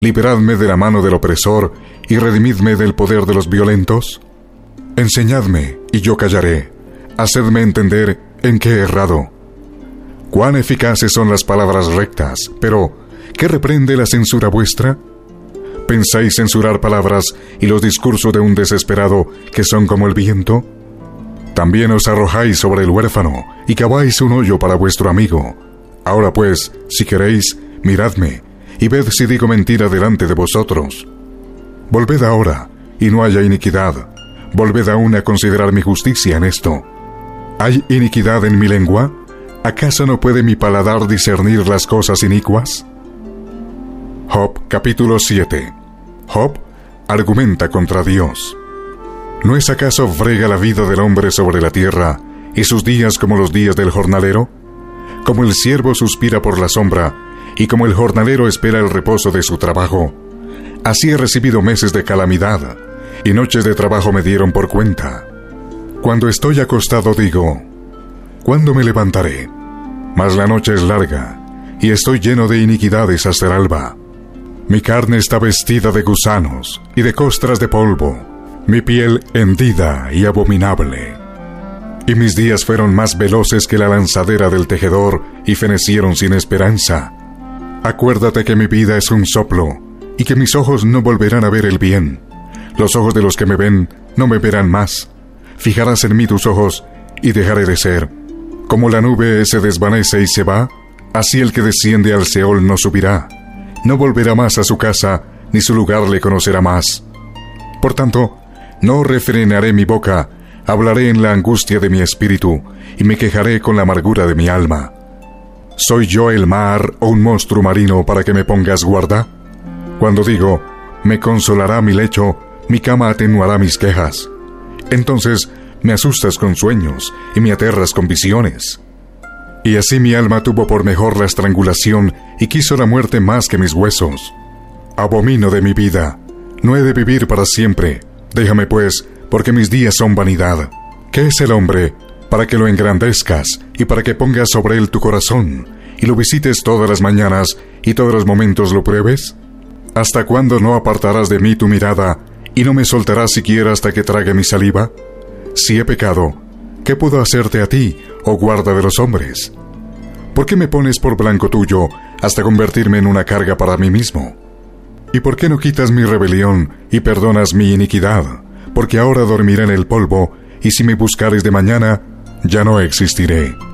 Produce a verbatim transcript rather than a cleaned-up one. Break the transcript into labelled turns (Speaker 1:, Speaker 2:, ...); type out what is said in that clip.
Speaker 1: Liberadme de la mano del opresor y redimidme del poder de los violentos. Enseñadme, y yo callaré. Hacedme entender en qué he errado. Cuán eficaces son las palabras rectas, pero ¿qué reprende la censura vuestra? ¿Pensáis censurar palabras y los discursos de un desesperado que son como el viento? También os arrojáis sobre el huérfano y caváis un hoyo para vuestro amigo. Ahora pues, si queréis, miradme, y ved si digo mentira delante de vosotros. Volved ahora, y no haya iniquidad. Volved aún a considerar mi justicia en esto. ¿Hay iniquidad en mi lengua? ¿Acaso no puede mi paladar discernir las cosas inicuas? Job capítulo siete. Job argumenta contra Dios. ¿No es acaso frega la vida del hombre sobre la tierra, y sus días como los días del jornalero? Como el siervo suspira por la sombra, y como el jornalero espera el reposo de su trabajo, así he recibido meses de calamidad, y noches de trabajo me dieron por cuenta. Cuando estoy acostado digo, ¿cuándo me levantaré? Mas la noche es larga, y estoy lleno de iniquidades hasta el alba. Mi carne está vestida de gusanos y de costras de polvo, mi piel hendida y abominable. Y mis días fueron más veloces que la lanzadera del tejedor, y fenecieron sin esperanza. Acuérdate que mi vida es un soplo, y que mis ojos no volverán a ver el bien. Los ojos de los que me ven no me verán más. Fijarás en mí tus ojos, y dejaré de ser. Como la nube se desvanece y se va, así el que desciende al Seol no subirá. No volverá más a su casa, ni su lugar le conocerá más. Por tanto, no refrenaré mi boca, hablaré en la angustia de mi espíritu, y me quejaré con la amargura de mi alma. ¿Soy yo el mar o un monstruo marino para que me pongas guarda? Cuando digo, me consolará mi lecho, mi cama atenuará mis quejas. Entonces me asustas con sueños y me aterras con visiones. Y así mi alma tuvo por mejor la estrangulación y quiso la muerte más que mis huesos. Abomino de mi vida, no he de vivir para siempre. Déjame pues, porque mis días son vanidad. ¿Qué es el hombre? Para que lo engrandezcas y para que pongas sobre él tu corazón y lo visites todas las mañanas y todos los momentos lo pruebes. ¿Hasta cuándo no apartarás de mí tu mirada y no me soltarás siquiera hasta que trague mi saliva? Si he pecado, ¿qué puedo hacerte a ti, oh guarda de los hombres? ¿Por qué me pones por blanco tuyo hasta convertirme en una carga para mí mismo? ¿Y por qué no quitas mi rebelión y perdonas mi iniquidad? Porque ahora dormiré en el polvo, y si me buscares de mañana, ya no existiré.